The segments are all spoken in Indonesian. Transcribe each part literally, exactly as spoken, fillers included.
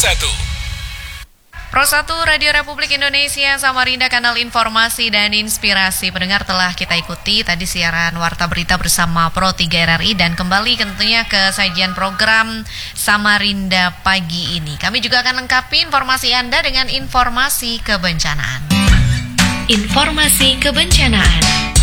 satu. Pro satu Radio Republik Indonesia Samarinda, kanal informasi dan inspirasi. Pendengar, telah kita ikuti tadi siaran Warta Berita bersama Pro tiga R R I, dan kembali tentunya ke sajian program Samarinda pagi ini. Kami juga akan lengkapi informasi Anda dengan informasi kebencanaan. Informasi kebencanaan.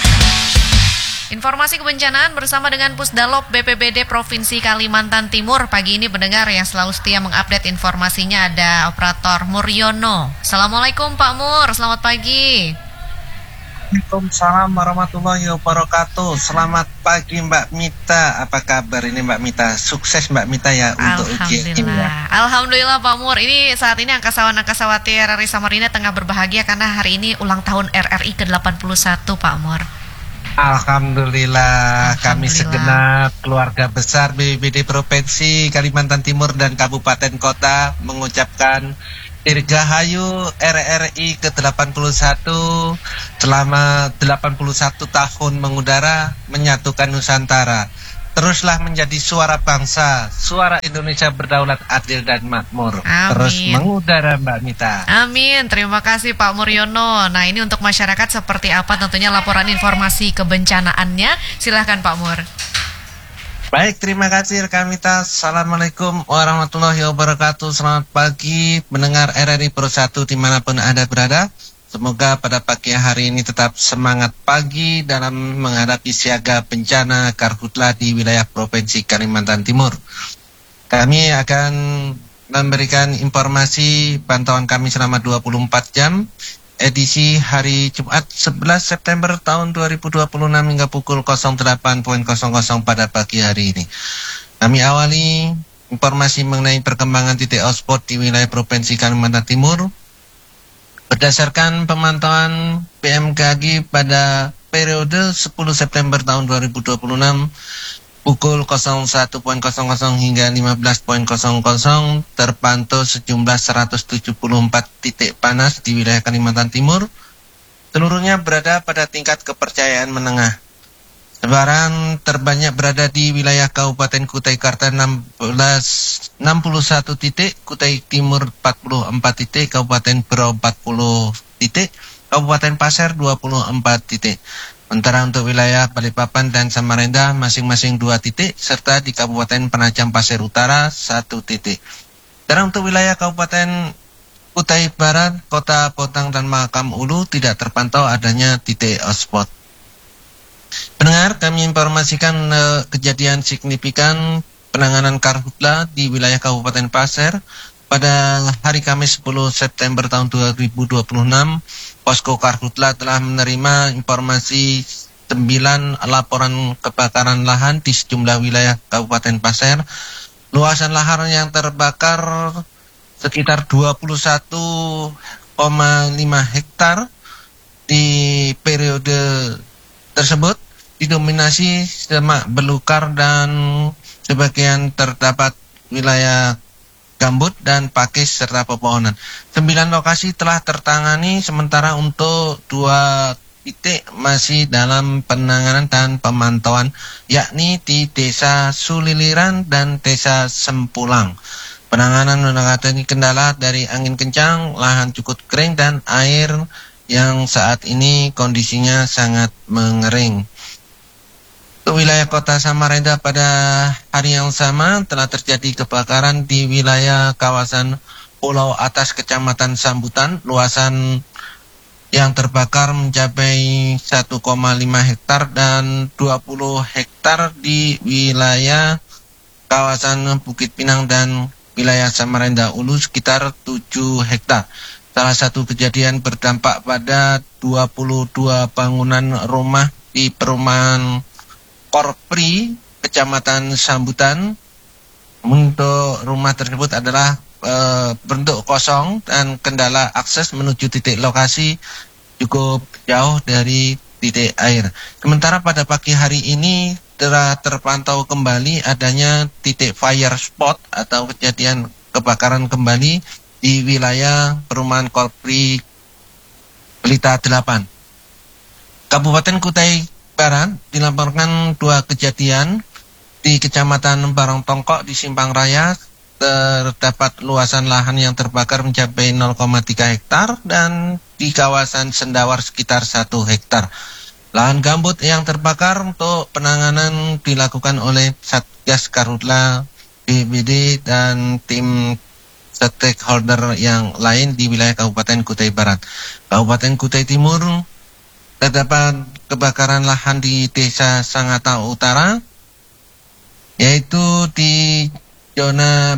Informasi kebencanaan bersama dengan Pusdalop B P B D Provinsi Kalimantan Timur. Pagi ini pendengar yang selalu setia mengupdate informasinya ada Operator Muryono. Assalamualaikum Pak Mur, selamat pagi. Waalaikumsalam warahmatullahi wabarakatuh. Selamat pagi Mbak Mita. Apa kabar ini Mbak Mita? Sukses Mbak Mita ya untuk ujian ini ya. Alhamdulillah Pak Mur. Ini saat ini angkasawan-angkasawati R R I Samarinda tengah berbahagia karena hari ini ulang tahun R R I ke delapan puluh satu Pak Mur. Alhamdulillah, Alhamdulillah, kami segenap keluarga besar B P B D Provinsi Kalimantan Timur dan Kabupaten Kota mengucapkan Dirgahayu R R I ke delapan puluh satu selama delapan puluh satu tahun mengudara menyatukan Nusantara. Teruslah menjadi suara bangsa, suara Indonesia berdaulat, adil dan makmur. Amin. Terus mengudara Mbak Mita. Amin, terima kasih Pak Muryono. Nah, ini untuk masyarakat seperti apa tentunya laporan informasi kebencanaannya? Silahkan Pak Mur. Baik, terima kasih rekan Mita. Assalamualaikum warahmatullahi wabarakatuh. Selamat pagi mendengar R R I Pro satu dimanapun Anda berada. Semoga pada pagi hari ini tetap semangat pagi dalam menghadapi siaga bencana karhutla di wilayah Provinsi Kalimantan Timur. Kami akan memberikan informasi pantauan kami selama dua puluh empat jam, edisi hari Jumat sebelas September tahun dua ribu dua puluh enam hingga pukul nol delapan nol nol pada pagi hari ini. Kami awali informasi mengenai perkembangan titik hotspot di wilayah Provinsi Kalimantan Timur. Berdasarkan pemantauan B M K G pada periode sepuluh September tahun dua ribu dua puluh enam pukul nol satu nol nol hingga lima belas nol nol terpantau sejumlah seratus tujuh puluh empat titik panas di wilayah Kalimantan Timur. Seluruhnya berada pada tingkat kepercayaan menengah. Sebaran terbanyak berada di wilayah Kabupaten Kutai Karta enam puluh satu titik, Kutai Timur empat puluh empat titik, Kabupaten Berau empat puluh titik, Kabupaten Pasir dua puluh empat titik. Sementara untuk wilayah Balikpapan dan Samarinda masing-masing dua titik, serta di Kabupaten Penajam Pasir Utara satu titik. Dan untuk wilayah Kabupaten Kutai Barat, Kota Potang dan Mahakam Ulu tidak terpantau adanya titik hotspot. Pendengar, kami informasikan uh, kejadian signifikan penanganan karhutla di wilayah Kabupaten Pasir pada hari Kamis sepuluh September tahun dua ribu dua puluh enam. Posko Karhutla telah menerima informasi sembilan laporan kebakaran lahan di sejumlah wilayah Kabupaten Pasir. Luasan lahan yang terbakar sekitar dua puluh satu koma lima hektar di periode tersebut didominasi semak belukar dan sebagian terdapat wilayah gambut dan pakis serta pepohonan. Sembilan lokasi telah tertangani, sementara untuk dua titik masih dalam penanganan dan pemantauan, yakni di Desa Suliliran dan Desa Sempulang. Penanganan menangani kendala dari angin kencang, lahan cukup kering, dan air yang saat ini kondisinya sangat mengering. Untuk wilayah Kota Samarinda pada hari yang sama telah terjadi kebakaran di wilayah kawasan Pulau Atas Kecamatan Sambutan. Luasan yang terbakar mencapai satu koma lima hektar dan dua puluh hektar di wilayah kawasan Bukit Pinang dan wilayah Samarinda Ulu sekitar tujuh hektar. Salah satu kejadian berdampak pada dua puluh dua bangunan rumah di perumahan Korpri, Kecamatan Sambutan. Untuk rumah tersebut adalah e, bentuk kosong dan kendala akses menuju titik lokasi cukup jauh dari titik air. Sementara pada pagi hari ini telah terpantau kembali adanya titik fire spot atau kejadian kebakaran kembali di wilayah perumahan Korpri Pelita delapan. Kabupaten Kutai Barat dilaporkan dua kejadian di Kecamatan Barong Tongkok di Simpang Raya terdapat luasan lahan yang terbakar mencapai nol koma tiga hektar dan di kawasan Sendawar sekitar satu hektar. Lahan gambut yang terbakar untuk penanganan dilakukan oleh Satgas Karhutla, B P D dan tim stakeholder yang lain di wilayah Kabupaten Kutai Barat. Kabupaten Kutai Timur terdapat kebakaran lahan di Desa Sangatta Utara, yaitu di zona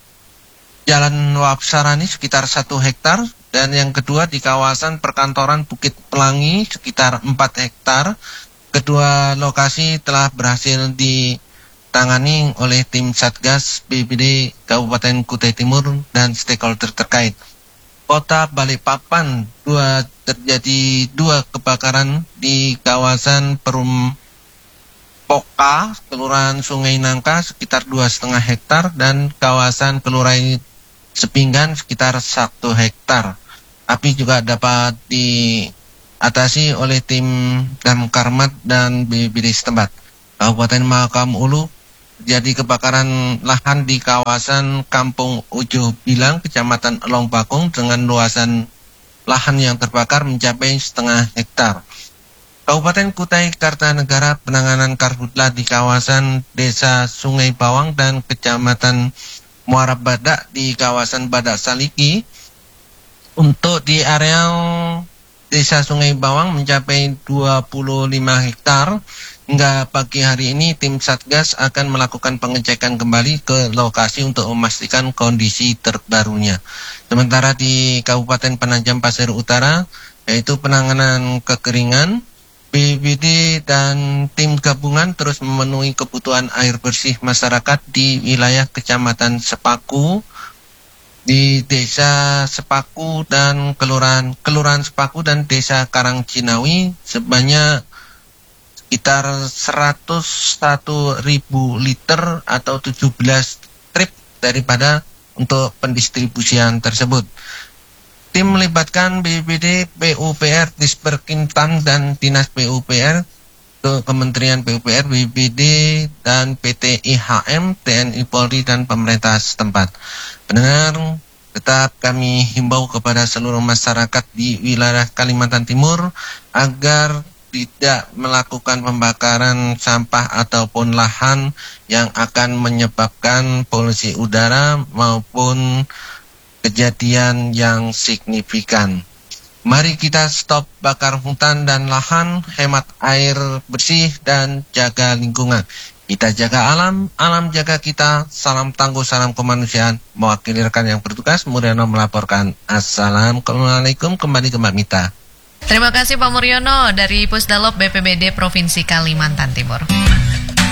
Jalan Wapsarani sekitar satu hektar, dan yang kedua di kawasan perkantoran Bukit Pelangi sekitar empat hektar. Kedua lokasi telah berhasil ditangani oleh tim Satgas B P D Kabupaten Kutai Timur dan stakeholder terkait. Kota Balikpapan dua terjadi dua kebakaran di kawasan Perum Poka, Kelurahan Sungai Nangka sekitar dua setengah hektar dan kawasan Kelurahan Sepinggan sekitar satu hektar. Api juga dapat diatasi oleh tim Damkarmat dan B P D setempat. Kabupaten Mahakam Ulu terjadi kebakaran lahan di kawasan Kampung Ujo Bilang, Kecamatan Elong Bakung dengan luasan lahan yang terbakar mencapai setengah hektar. Kabupaten Kutai Kartanegara penanganan karhutla di kawasan Desa Sungai Bawang dan Kecamatan Muara Badak di kawasan Badak Saliki. Untuk di area Desa Sungai Bawang mencapai dua puluh lima hektar. Hingga pagi hari ini tim Satgas akan melakukan pengecekan kembali ke lokasi untuk memastikan kondisi terbarunya. Sementara di Kabupaten Penajam Pasir Utara, yaitu penanganan kekeringan, B P D dan tim gabungan terus memenuhi kebutuhan air bersih masyarakat di wilayah Kecamatan Sepaku, di Desa Sepaku dan Kelurahan Kelurahan Sepaku dan Desa Karangcinawi sebanyak sekitar seratus satu ribu liter atau tujuh belas trip daripada untuk pendistribusian tersebut. Tim melibatkan B P D, P U P R, Disperkintan dan Dinas P U P R, ke Kementerian P U P R, B P D dan P T I H M, T N I Polri dan pemerintah setempat. Pendengar, tetap kami himbau kepada seluruh masyarakat di wilayah Kalimantan Timur agar tidak melakukan pembakaran sampah ataupun lahan yang akan menyebabkan polusi udara maupun kejadian yang signifikan. Mari kita stop bakar hutan dan lahan, hemat air bersih dan jaga lingkungan. Kita jaga alam, alam jaga kita. Salam tangguh, salam kemanusiaan. Mewakili rekan yang bertugas, Muriono melaporkan. Assalamualaikum, kembali ke Mbak Mita. Terima kasih Pak Muriono dari Pusdalop B P B D Provinsi Kalimantan Timur.